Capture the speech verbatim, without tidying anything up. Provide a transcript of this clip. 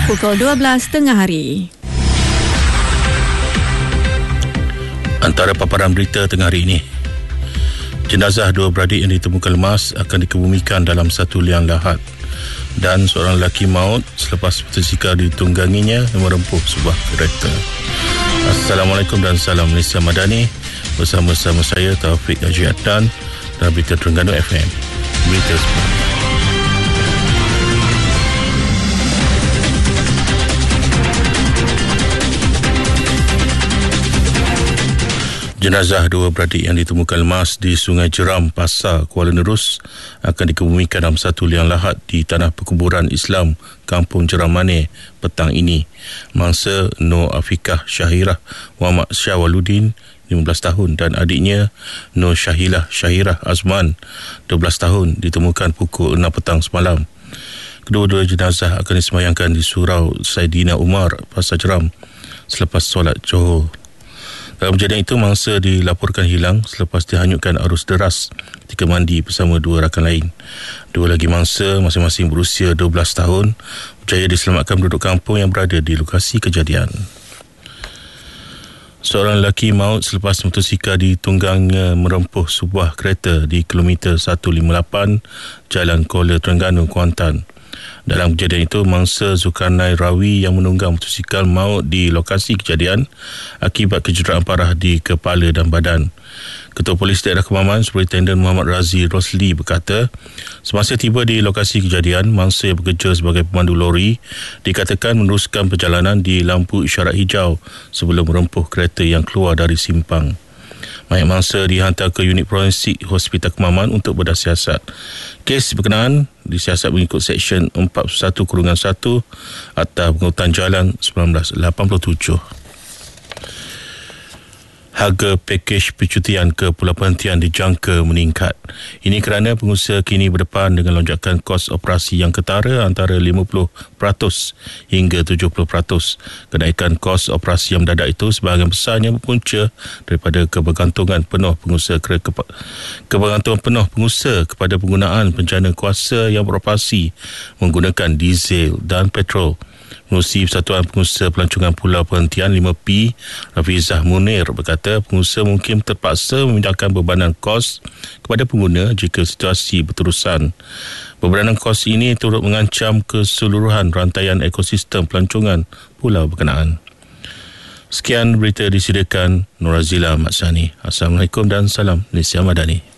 pukul dua belas tengah hari. Antara paparan berita tengah hari ini, jenazah dua beradik yang ditemukan lemas akan dikebumikan dalam satu liang lahat, dan seorang lelaki maut selepas motosikal ditungganginya yang merempuh sebuah kereta. Assalamualaikum dan salam Malaysia Madani. Bersama-sama saya Taufik Haji Adnan dan Berita Terengganu F M. Berita semua. Jenazah dua beradik yang ditemukan lemas di Sungai Jeram, Pasar, Kuala Nerus akan dikebumikan dalam satu liang lahat di Tanah Perkuburan Islam Kampung Jeram Mane petang ini. Mangsa Nur Afikah Syahirah Muhammad Syahwaluddin lima belas tahun dan adiknya Nur Syahilah Syahirah Azman dua belas tahun ditemukan pukul enam petang semalam. Kedua-dua jenazah akan disemayangkan di Surau Saidina Umar, Pasar Jeram selepas solat Johor. Dalam kejadian itu, mangsa dilaporkan hilang selepas dihanyutkan arus deras ketika mandi bersama dua rakan lain. Dua lagi mangsa masing-masing berusia dua belas tahun berjaya diselamatkan penduduk kampung yang berada di lokasi kejadian. Seorang lelaki maut selepas motosikal ditunggang merempuh sebuah kereta di kilometer seratus lima puluh lapan Jalan Kuala Terengganu, Kuantan. Dalam kejadian itu, mangsa Zulkarnain Rawi yang menunggang motosikal maut di lokasi kejadian akibat kecederaan parah di kepala dan badan. Ketua Polis Daerah Kemaman, Superintendent Muhammad Razi Rosli berkata, semasa tiba di lokasi kejadian, mangsa yang bekerja sebagai pemandu lori dikatakan meneruskan perjalanan di lampu isyarat hijau sebelum merempuh kereta yang keluar dari simpang. Mayat mangsa dihantar ke unit forensik Hospital Kemaman untuk bedah siasat. Kes berkenaan disiasat mengikut Seksyen empat puluh satu satu Akta Pengangkutan Jalan seribu sembilan ratus lapan puluh tujuh. Harga pakej percutian ke pulau perhentian dijangka meningkat. Ini kerana pengusaha kini berdepan dengan lonjakan kos operasi yang ketara antara lima puluh peratus hingga tujuh puluh peratus. Kenaikan kos operasi yang mendadak itu sebahagian besarnya berpunca daripada kebergantungan penuh pengusaha ke, kebergantungan penuh pengusaha kepada penggunaan penjana kuasa yang beroperasi menggunakan diesel dan petrol. Pengurusi Persatuan Pengusaha Pelancongan Pulau Perhentian lima P, Rafizah Munir berkata pengusaha mungkin terpaksa memindahkan bebanan kos kepada pengguna jika situasi berterusan. Bebanan kos ini turut mengancam keseluruhan rantaian ekosistem pelancongan pulau berkenaan. Sekian berita disediakan Nur Azila Matsani. Assalamualaikum dan salam Malaysia Madani.